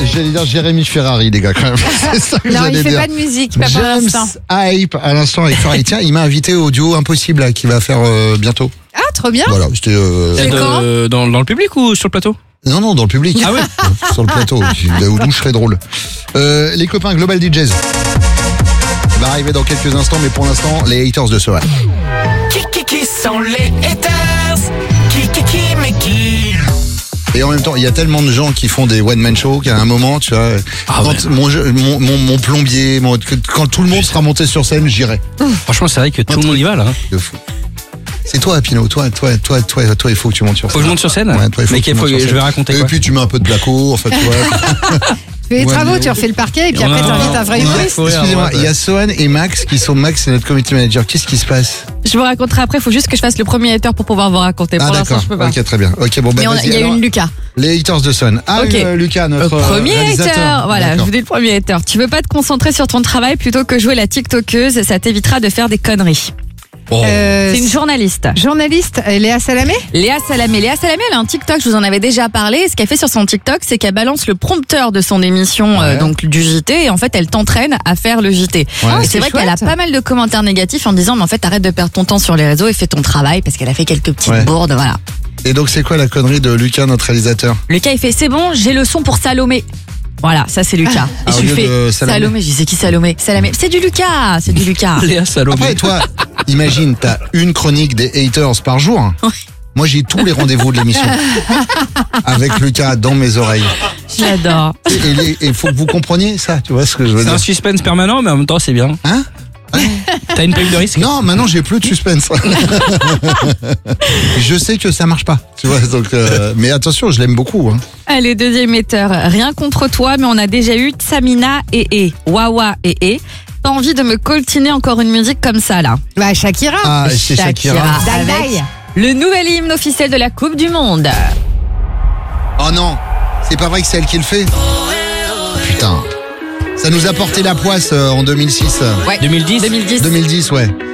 J'allais dire Jérémy Ferrari, les gars, quand même. C'est ça que Non, j'allais il fait dire. pas de musique, pas pour James l'instant. Hype à l'instant avec Ferrari. Tiens, il m'a invité au duo Impossible là, qu'il va faire bientôt. Ah, trop bien. Voilà, c'était. C'est quand dans le public ou sur le plateau? Non, dans le public. Ah ouais. Sur le plateau. Où je serais drôle. Les copains Global DJs va arriver dans quelques instants, mais pour l'instant, les haters de Sohan. Qui sont les haters? Mais qui? Et en même temps, il y a tellement de gens qui font des one-man shows qu'à un moment, tu vois, quand mon plombier, quand tout le monde sera monté sur scène, j'irai. Franchement, c'est vrai que tout le monde y va là. De fou. C'est toi, Pino. Toi, il faut que tu montes sur scène. Faut que je monte sur scène? Ouais, toi, il faut Mais que tu montes sur je scène. vais raconter Et quoi? puis tu mets un peu de placo, en fait, tu vois. Tu fais les Ouais, travaux, mais- tu refais le parquet et puis Non, après non, t'invites un vrai non, humoriste. faut rire, Excusez-moi, ouais. il y a Sohan et Max qui sont Max, c'est notre community manager. Qu'est-ce qui se passe? Je vous raconterai après, il faut juste que je fasse le premier hater pour pouvoir vous raconter. Ah Pour l'instant, d'accord, je peux pas. ok, très bien. Ok, bon, Mais vas-y, il y a alors, une Lucas. les haters de Sohan. Ah, Ok. Lucas, notre Premier réalisateur. hater, voilà, je D'accord. vous dis le premier hater. Tu veux pas te concentrer sur ton travail plutôt que jouer la TikTokeuse, ça t'évitera de faire des conneries. C'est une journaliste. Journaliste, Léa Salamé. Léa Salamé, elle a un TikTok, je vous en avais déjà parlé. Ce qu'elle fait sur son TikTok, c'est qu'elle balance le prompteur de son émission, Ouais. donc du JT, et en fait, elle t'entraîne à faire le JT. Ouais. Et c'est vrai chouette. qu'elle a pas mal de commentaires négatifs en disant, mais en fait, arrête de perdre ton temps sur les réseaux et fais ton travail, parce qu'elle a fait quelques petites Ouais. bourdes, voilà. Et donc, c'est quoi la connerie de Lucas, notre réalisateur? Lucas, il fait, c'est bon, j'ai le son pour Salomé. Voilà, ça c'est Lucas. Ah, Et au je lui lieu fais de Salamé. Salomé, je dis c'est qui Salomé? Salamé, c'est du Lucas, c'est du Lucas. Léa Salomé. Après, toi, imagine, t'as une chronique des haters par jour. Moi, j'ai tous les rendez-vous de l'émission. Avec Lucas dans mes oreilles. Je l'adore. Et il faut que vous compreniez ça, tu vois ce que je veux C'est un dire. suspense permanent, mais en même temps, c'est bien. Hein? T'as une prime de risque? Non, maintenant j'ai plus de suspense. Je sais que ça marche pas, tu vois. Donc, mais attention, je l'aime beaucoup. Hein. Allez, deuxième émetteur. Rien contre toi, mais on a déjà eu Tsamina et Wawa et. Pas envie de me coltiner encore une musique comme ça là. Bah, Shakira. Ah, c'est Shakira. Dai Avec Dai. le nouvel hymne officiel de la Coupe du Monde. Oh non, c'est pas vrai que c'est elle qui le fait. Putain, ça nous a porté la poisse en 2006. Ouais. 2010? 2010. 2010, ouais.